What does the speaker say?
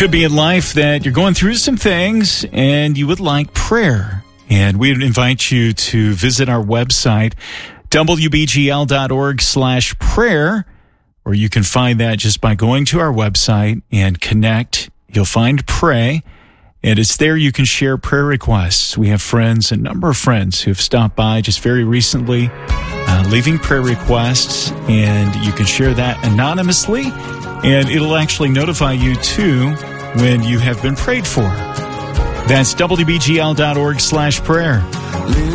Could be in life that you're going through some things and you would like prayer. And we would invite you to visit our website, wbgl.org/prayer, or you can find that just by going to our website and connect. You'll find Pray, and it's there you can share prayer requests. We have a number of friends who have stopped by just very recently, leaving prayer requests, and you can share that anonymously, and it'll actually notify you too when you have been prayed for. That's wbgl.org/prayer.